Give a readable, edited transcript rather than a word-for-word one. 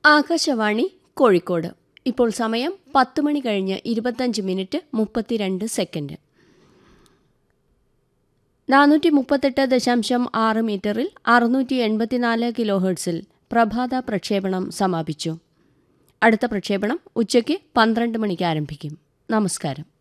ആകാശവാണി കോഴിക്കോട്. ഇപ്പോൾ സമയം 10 മണി കഴിഞ്ഞ് 25:32 438.6 മീറ്ററിൽ 684 കിലോ ഹെർട്സിൽ പ്രഭാത പ്രക്ഷേപണം സമാപിച്ചു. അടുത്ത പ്രക്ഷേപണം ഉച്ചയ്ക്ക് 12 മണിക്ക് ആരംഭിക്കും. നമസ്കാരം.